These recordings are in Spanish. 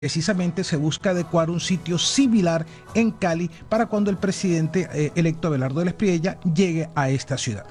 Precisamente se busca adecuar un sitio similar en Cali para cuando el presidente electo Abelardo del Espriella llegue a esta ciudad.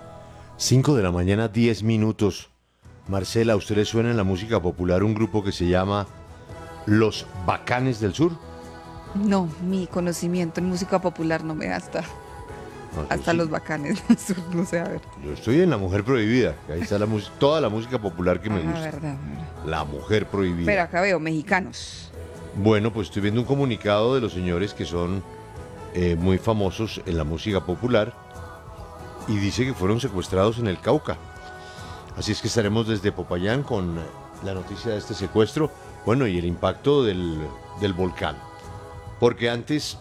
5 de la mañana, 10 minutos. Marcela, ¿a usted le suena en la música popular un grupo que se llama Los Bacanes del Sur? No, mi conocimiento en música popular no me da hasta Sí. los bacanes del sur, no sé, a ver. Yo estoy en La Mujer Prohibida, que ahí está toda la música popular que me gusta. Verdad. La Mujer Prohibida. Pero acá veo mexicanos. Bueno, pues estoy viendo un comunicado de los señores que son muy famosos en la música popular y dice que fueron secuestrados en el Cauca. Así es que estaremos desde Popayán con la noticia de este secuestro, bueno, y el impacto del volcán. Porque antes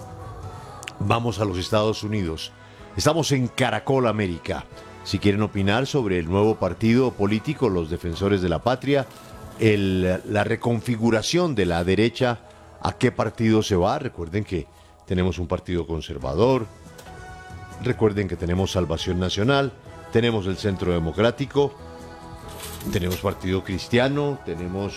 vamos a los Estados Unidos. Estamos en Caracol América. Si quieren opinar sobre el nuevo partido político, los Defensores de la Patria, la reconfiguración de la derecha, ¿a qué partido se va? Recuerden que tenemos un partido conservador, recuerden que tenemos Salvación Nacional, tenemos el Centro Democrático, tenemos Partido Cristiano, tenemos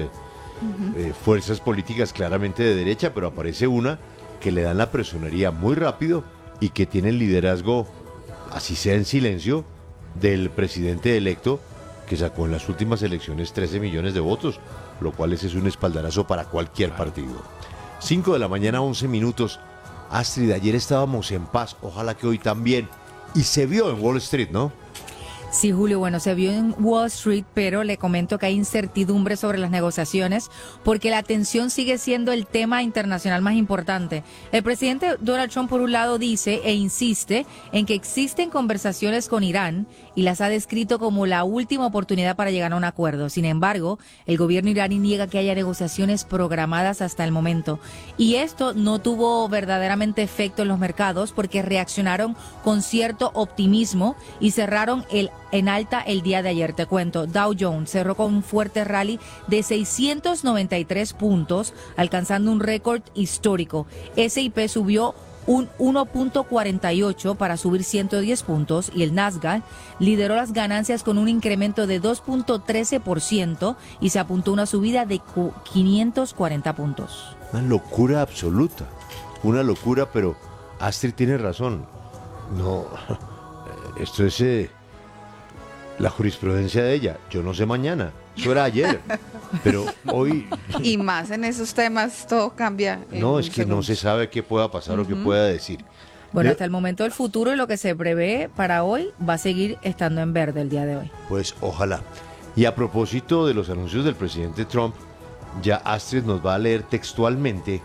fuerzas políticas claramente de derecha, pero aparece una que le dan la personería muy rápido y que tiene el liderazgo, así sea en silencio, del presidente electo que sacó en las últimas elecciones 13 millones de votos, lo cual ese es un espaldarazo para cualquier partido. 5 de la mañana, 11 minutos. Astrid, ayer estábamos en paz, ojalá que hoy también. Y se vio en Wall Street, ¿no? Sí, Julio, bueno, se vio en Wall Street, pero le comento que hay incertidumbre sobre las negociaciones porque la tensión sigue siendo el tema internacional más importante. El presidente Donald Trump, por un lado, dice e insiste en que existen conversaciones con Irán y las ha descrito como la última oportunidad para llegar a un acuerdo. Sin embargo, el gobierno iraní niega que haya negociaciones programadas hasta el momento. Y esto no tuvo verdaderamente efecto en los mercados porque reaccionaron con cierto optimismo y cerraron en alta el día de ayer. Te cuento, Dow Jones cerró con un fuerte rally de 693 puntos, alcanzando un récord histórico. S&P subió un 1.48 para subir 110 puntos y el Nasdaq lideró las ganancias con un incremento de 2.13% y se apuntó una subida de 540 puntos. Una locura absoluta, una locura, pero Astrid tiene razón. No, esto es la jurisprudencia de ella. Yo no sé mañana, eso era ayer, pero hoy... Y más en esos temas todo cambia. No, es que no se sabe qué pueda pasar o qué pueda decir. Bueno, hasta el momento el futuro y lo que se prevé para hoy va a seguir estando en verde el día de hoy. Pues ojalá. Y a propósito de los anuncios del presidente Trump, ya Astrid nos va a leer textualmente,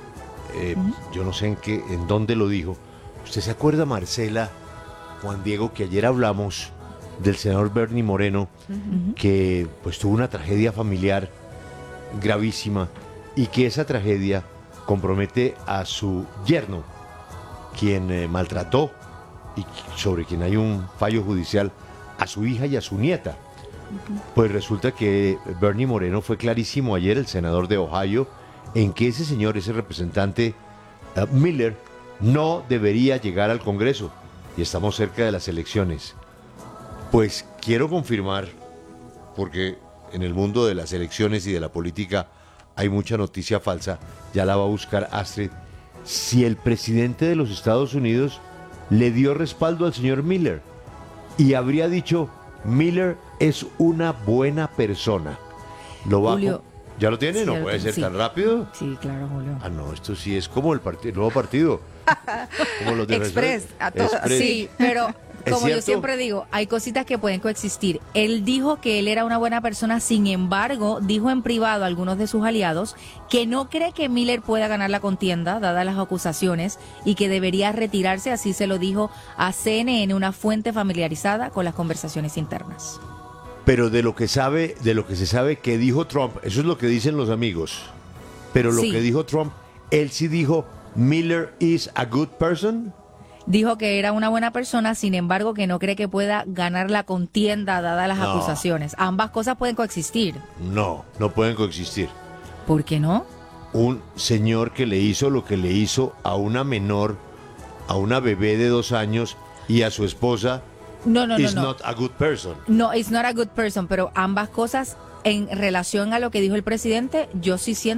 yo no sé en dónde lo dijo. ¿Usted se acuerda, Marcela, Juan Diego, que ayer hablamos del senador Bernie Moreno, que pues tuvo una tragedia familiar gravísima y que esa tragedia compromete a su yerno, quien maltrató y sobre quien hay un fallo judicial, a su hija y a su nieta? Pues resulta que Bernie Moreno fue clarísimo ayer, el senador de Ohio, en que ese señor, ese representante Miller, no debería llegar al Congreso y estamos cerca de las elecciones. Pues quiero confirmar, porque en el mundo de las elecciones y de la política hay mucha noticia falsa, ya la va a buscar Astrid, si el presidente de los Estados Unidos le dio respaldo al señor Miller y habría dicho, Miller es una buena persona. Lo va Julio, ¿ya lo tiene? ¿No cierto, puede ser sí. tan rápido? Sí, claro, Julio. Ah, no, esto sí es como el nuevo partido. Como los de Express, a todas. Express. Sí, pero ¿Es como yo cierto? siempre digo, hay cositas que pueden coexistir. Él dijo que él era una buena persona, sin embargo, dijo en privado a algunos de sus aliados que no cree que Miller pueda ganar la contienda, dadas las acusaciones, y que debería retirarse, así se lo dijo a CNN, una fuente familiarizada con las conversaciones internas. Pero de lo que se sabe que dijo Trump, eso es lo que dicen los amigos. Pero lo Sí. que dijo Trump, él sí dijo, Miller is a good person. Dijo que era una buena persona, sin embargo, que no cree que pueda ganar la contienda, dadas las No. acusaciones. Ambas cosas pueden coexistir. No, no pueden coexistir. ¿Por qué no? Un señor que le hizo lo que le hizo a una menor, a una bebé de 2 años y a su esposa, No. is not a good person. No, it's not a good person, pero ambas cosas en relación a lo que dijo el presidente, yo sí siento